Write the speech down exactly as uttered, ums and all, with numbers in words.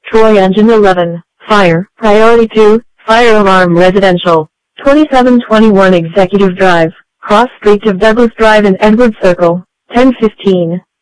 Troy Engine eleven, Fire, Priority two, Fire Alarm Residential, twenty-seven twenty-one Executive Drive, Cross Street of Douglas Drive and Edward Circle, ten fifteen.